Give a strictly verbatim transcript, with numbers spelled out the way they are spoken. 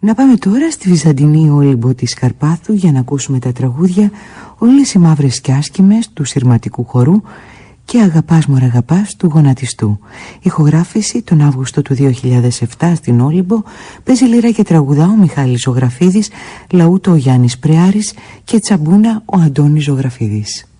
Να πάμε τώρα στη Βυζαντινή Όλυμπο της Καρπάθου για να ακούσουμε τα τραγούδια «Όλες οι μαύρες κι άσχημες» του Συρματικού Χορού και «Αγαπάς μωρ αγαπάς» του Γονατιστού. Ηχογράφηση τον Αύγουστο του δύο χιλιάδες επτά στην Όλυμπο. Παίζει λίρα και τραγουδά ο Μιχάλης Ζωγραφίδης, λαούτο ο Γιάννης Πρεάρης και τσαμπούνα ο Αντώνης Ζωγραφίδης.